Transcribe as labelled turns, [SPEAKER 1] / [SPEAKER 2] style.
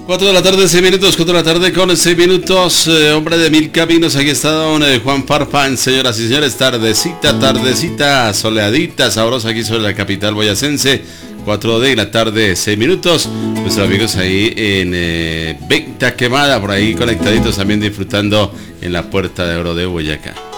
[SPEAKER 1] 4 de la tarde, 6 minutos, 4 de la tarde con 6 minutos, hombre de mil caminos, aquí está don Juan Farfán, señoras y señores, tardecita, soleadita, sabrosa aquí sobre la capital boyacense, 4 de la tarde, 6 minutos, nuestros amigos ahí en Venta Quemada, por ahí conectaditos también disfrutando en la Puerta de Oro de Boyacá.